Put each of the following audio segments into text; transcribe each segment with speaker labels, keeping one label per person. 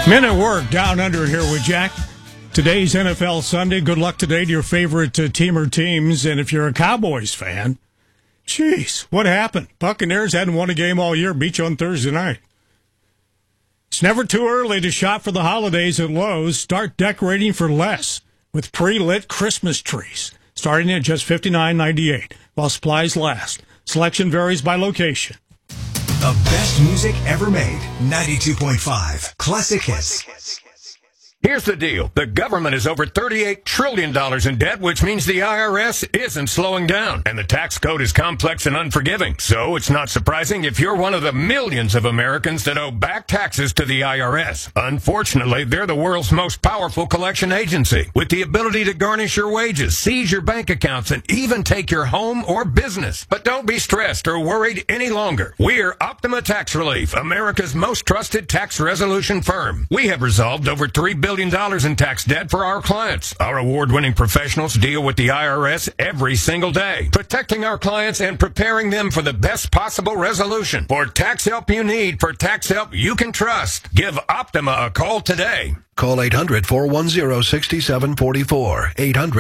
Speaker 1: Men at work, down under here with Jack. Today's NFL Sunday. Good luck today to your favorite team or teams. And if you're a Cowboys fan, jeez, what happened? Buccaneers hadn't won a game all year, beat you on Thursday night. It's never too early to shop for the holidays at Lowe's. Start decorating for less with pre-lit Christmas trees, starting at just $59.98 while supplies last. Selection varies by location.
Speaker 2: The best music ever made. 92.5 Classic Hits.
Speaker 3: Here's the deal. The government is over $38 trillion in debt, which means the IRS isn't slowing down. And the tax code is complex and unforgiving. So it's not surprising if you're one of the millions of Americans that owe back taxes to the IRS. Unfortunately, they're the world's most powerful collection agency, with the ability to garnish your wages, seize your bank accounts, and even take your home or business. But don't be stressed or worried any longer. We're Optima Tax Relief, America's most trusted tax resolution firm. We have resolved over $3 billion in tax debt for our clients. Our award-winning professionals deal with the IRS every single day, protecting our clients and preparing them for the best possible resolution. For tax help you need, for tax help you can trust, give Optima a call today.
Speaker 4: Call 800-410-6744.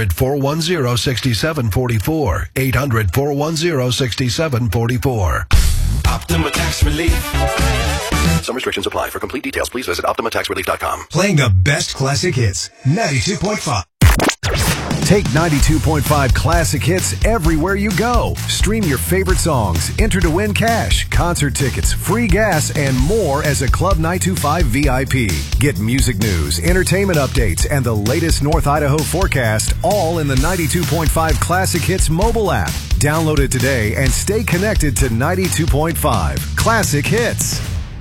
Speaker 4: 800-410-6744. 800-410-6744.
Speaker 2: Optima Tax Relief.
Speaker 4: Some restrictions apply. For complete details, please visit OptimaTaxRelief.com.
Speaker 2: Playing the best classic hits. 92.5.
Speaker 5: Take 92.5 Classic Hits everywhere you go. Stream your favorite songs, enter to win cash, concert tickets, free gas, and more as a Club 925 VIP. Get music news, entertainment updates, and the latest North Idaho forecast all in the 92.5 Classic Hits mobile app. Download it today and stay connected to 92.5 Classic Hits.